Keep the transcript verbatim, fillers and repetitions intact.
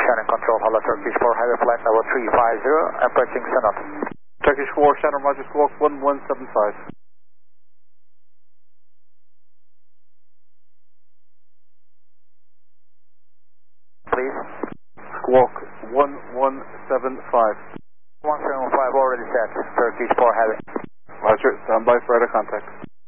Channel Control, hello Turkish four, highway flight level three five zero, approaching Sanat. Turkish four, Shannon, Roger, squawk one one seven five. Please. Squawk one one seven five. one seven five already set, Turkish four, highway. Roger, stand by for other contact.